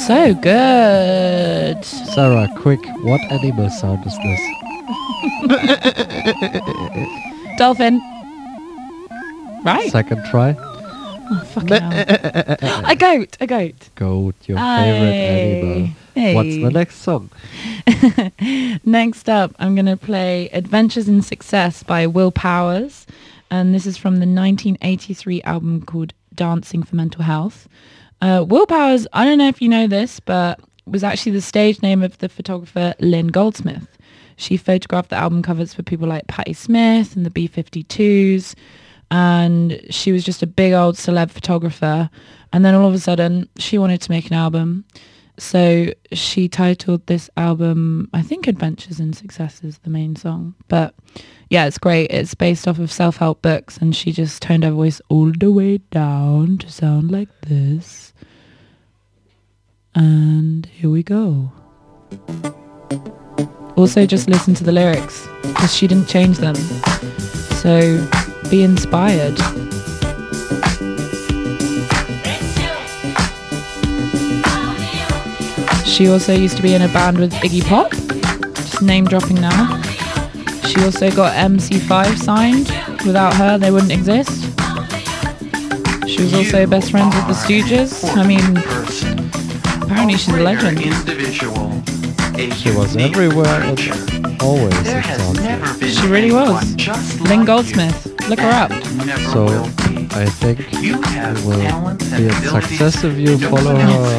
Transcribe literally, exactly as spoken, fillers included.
So good. Sarah, quick, what animal sound is this? Dolphin. Right. Second try. Oh, fucking hell. A goat. A goat. Goat, your Aye. favorite animal. Hey. What's the next song? Next up, I'm going to play Adventures in Success by Will Powers. And this is from the nineteen eighty-three album called Dancing for Mental Health. Uh, Will Powers, I don't know if you know this, but was actually the stage name of the photographer Lynn Goldsmith. She photographed the album covers for people like Patti Smith and the B fifty-twos. And she was just a big old celeb photographer. And then all of a sudden, she wanted to make an album. So she titled this album, I think Adventures in Success is the main song. But yeah, it's great. It's based off of self-help books. And she just toned her voice all the way down to sound like this. And here we go. Also, just listen to the lyrics because she didn't change them. So be inspired. She also used to be in a band with Iggy Pop. Just name dropping now. She also got M C five signed. Without her, they wouldn't exist. She was also best friends with the Stooges. I mean, apparently she's a legend. She was everywhere and always, it sounds like. She really was. Lynn Goldsmith. Look her up. So, I think it will be a success if you follow her